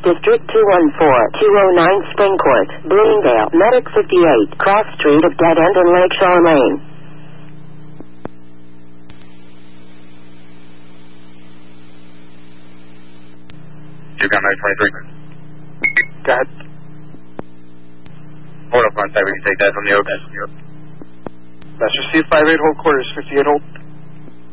District 214-209 Springcourt, Bloomingdale, Medic 58, Cross Street of Dead End and Lakeshore Lane. You got my 23. Go ahead. Hold up on site, we can take that from the open. That's received 58, hold quarters, 58, hold.